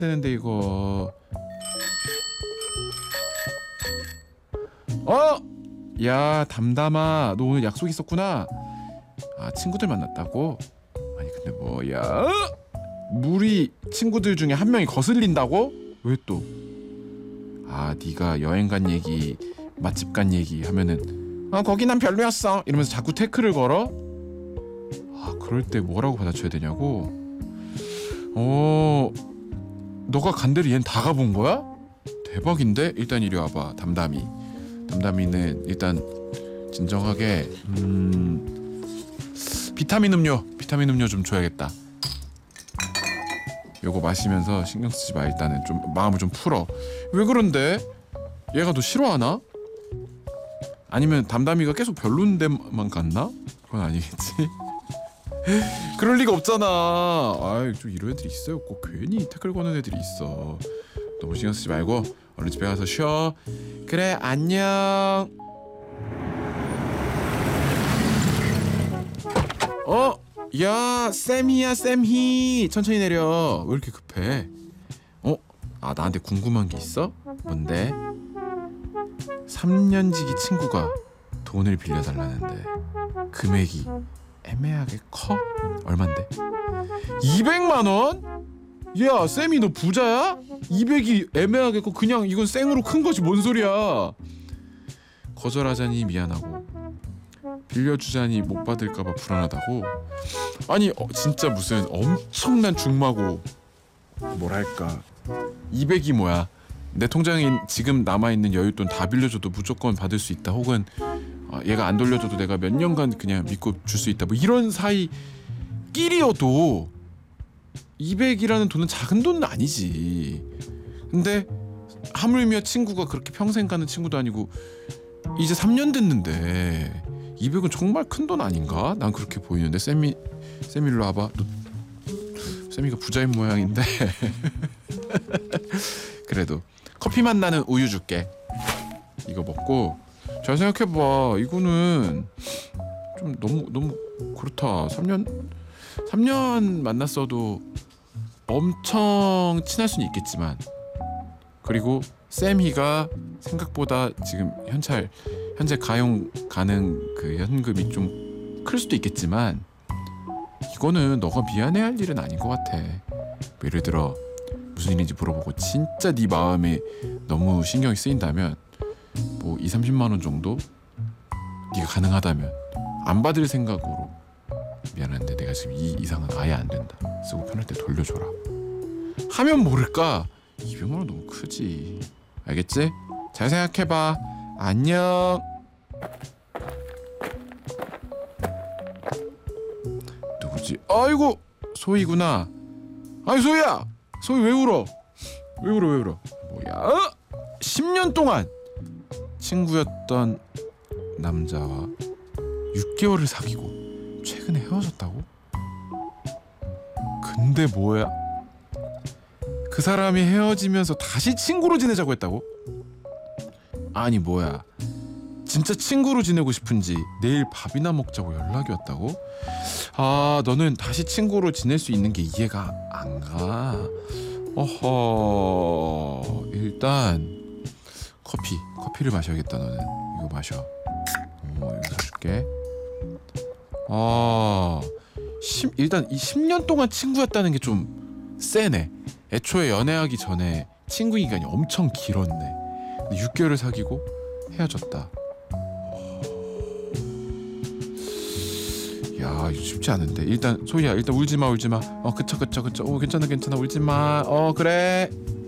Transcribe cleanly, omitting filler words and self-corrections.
되는데 이거. 야 담담아, 너 오늘 약속 있었구나. 아 친구들 만났다고? 아니 근데 뭐야? 물이 친구들 중에 한 명이 거슬린다고? 왜 또? 아 네가 여행 간 얘기, 맛집 간 얘기 하면은 거기 난 별로였어 이러면서 자꾸 태클을 걸어? 아 그럴 때 뭐라고 받아쳐야 되냐고? 너가 간 데를 얜 다 가본 거야? 대박인데? 일단 이리 와봐. 담담이는 일단 진정하게 비타민 음료 좀 줘야겠다. 요거 마시면서 신경 쓰지 마. 일단은 좀 마음을 좀 풀어. 왜 그런데? 얘가 너 싫어하나? 아니면 담담이가 계속 별론 데만 갔나? 그건 아니겠지? 그럴 리가 없잖아. 아이 좀 이런 애들이 있어요. 꼭 괜히 태클 거는 애들이 있어. 너무 신경 쓰지 말고 얼른 집에 가서 쉬어. 그래 안녕. 야 쌤희 천천히 내려. 왜 이렇게 급해? 나한테 궁금한 게 있어? 뭔데? 3년지기 친구가 돈을 빌려달라는데 금액이 애매하게 커? 얼만데? 200만 원? 야 쌤이 너 부자야? 200이 애매하게 커? 그냥 이건 생으로 큰 거지 뭔 소리야. 거절하자니 미안하고 빌려주자니 못 받을까봐 불안하다고? 아니 진짜 무슨 엄청난 중마고 뭐랄까 200이 뭐야. 내 통장에 지금 남아있는 여윳돈 다 빌려줘도 무조건 받을 수 있다. 혹은 얘가 안 돌려줘도 내가 몇 년간 그냥 믿고 줄 수 있다. 뭐 이런 사이끼리여도 200이라는 돈은 작은 돈은 아니지. 근데 하물며 친구가 그렇게 평생 가는 친구도 아니고 이제 3년 됐는데 200은 정말 큰 돈 아닌가? 난 그렇게 보이는데. 쌤이 일로 와봐. 쌤이가 부자인 모양인데 그래도 커피 맛 나는 우유 줄게. 이거 먹고 잘 생각해봐. 이거는 좀 너무 그렇다. 3년 만났어도 엄청 친할 수는 있겠지만, 그리고 쌤이가 생각보다 지금 현재 가용 가능 그 현금이 좀 클 수도 있겠지만, 이거는 너가 미안해할 일은 아닌 것 같아. 예를 들어 무슨 일인지 물어보고 진짜 네 마음이 너무 신경이 쓰인다면 뭐 20-30만 원 정도 네가 가능하다면 안 받을 생각으로 미안한데 내가 지금 이 이상은 아예 안 된다. 쓰고 편할 때 돌려줘라 하면 모를까 200만 원 너무 크지. 알겠지? 잘 생각해봐. 안녕. 누구지? 아이고 소희구나. 아이 소희야. 소희 왜 울어? 왜 울어? 뭐야? 10년 동안 친구였던 남자와 6개월을 사귀고 최근에 헤어졌다고? 근데 뭐야? 그 사람이 헤어지면서 다시 친구로 지내자고 했다고? 아니 뭐야? 진짜 친구로 지내고 싶은지 내일 밥이나 먹자고 연락이 왔다고? 아 너는 다시 친구로 지낼 수 있는 게 이해가 안 가. 일단 커피를 마셔야겠다. 너는 이거 마셔. 이거 사줄게. 일단 이 10년 동안 친구였다는 게 좀 세네. 애초에 연애하기 전에 친구 기간이 엄청 길었네. 6개월을 사귀고 헤어졌다. 야 이거 쉽지 않은데. 일단 소희야 일단 울지마. 그쵸. 괜찮아 울지마. 그래.